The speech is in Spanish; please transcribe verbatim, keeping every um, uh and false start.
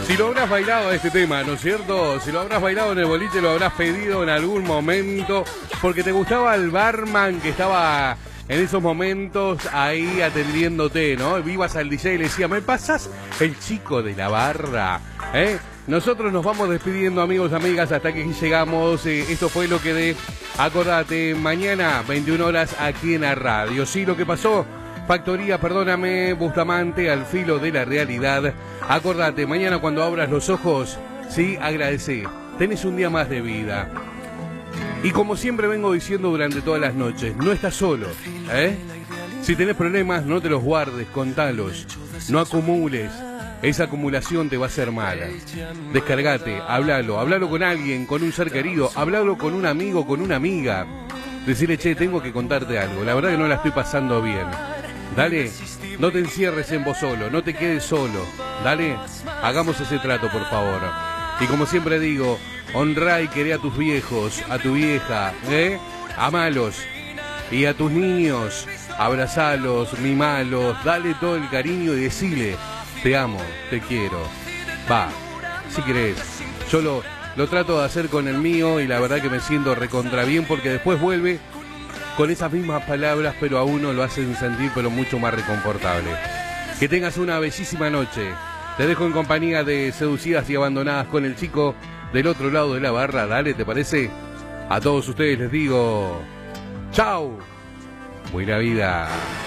Si lo habrás bailado a este tema, ¿no es cierto? Si lo habrás bailado en el boliche, lo habrás pedido en algún momento, porque te gustaba el barman que estaba en esos momentos ahí atendiéndote, ¿no? Vivas al D J y le decía, ¿me pasas el chico de la barra? ¿Eh? Nosotros nos vamos despidiendo, amigos, amigas, hasta que llegamos. Eh, esto fue lo que de... Acordate, mañana, veintiuna horas, aquí en la radio. ¿Sí lo que pasó? Factoría, perdóname, Bustamante, al filo de la realidad. Acordate, mañana cuando abras los ojos, sí, agradecé. Tenés un día más de vida. Y como siempre vengo diciendo durante todas las noches, no estás solo, ¿eh? Si tenés problemas, no te los guardes, contalos. No acumules. Esa acumulación te va a hacer mala. Descargate, hablalo, hablalo con alguien, con un ser querido, hablalo con un amigo, con una amiga. Decirle, che, tengo que contarte algo, la verdad que no la estoy pasando bien. Dale, no te encierres en vos solo, no te quedes solo. Dale, hagamos ese trato, por favor. Y como siempre digo, honrá y queré a tus viejos, a tu vieja, ¿eh? Amalos. Y a tus niños, abrazalos, mimalos, dale todo el cariño y decile, te amo, te quiero. Va, si querés. Yo lo, lo trato de hacer con el mío y la verdad que me siento recontra bien porque después vuelve con esas mismas palabras, pero a uno lo hacen sentir pero mucho más reconfortable. Que tengas una bellísima noche. Te dejo en compañía de Seducidas y Abandonadas con el chico del otro lado de la barra. Dale, ¿te parece? A todos ustedes les digo, chau. Buena vida.